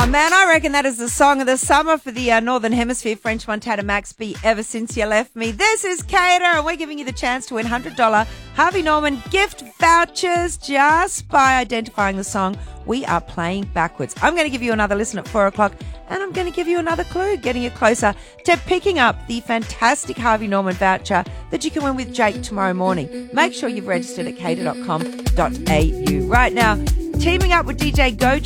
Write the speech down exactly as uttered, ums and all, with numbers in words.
Man, I reckon that is the song of the summer for the uh, Northern Hemisphere. French Montana Max B, Ever Since You Left Me. This is Cater, and we're giving you the chance to win one hundred dollars Harvey Norman gift vouchers just by identifying the song we are playing backwards. I'm going to give you another listen at four o'clock, and I'm going to give you another clue, getting you closer to picking up the fantastic Harvey Norman voucher that you can win with Jake tomorrow morning. Make sure you've registered at cater dot com dot a u. Right now, teaming up with D J Gojo